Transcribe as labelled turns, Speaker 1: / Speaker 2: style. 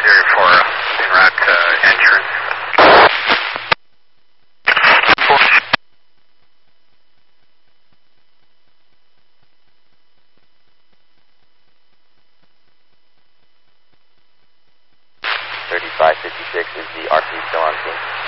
Speaker 1: Area 4, en route to entrance.
Speaker 2: .3556 is the RP still on scene.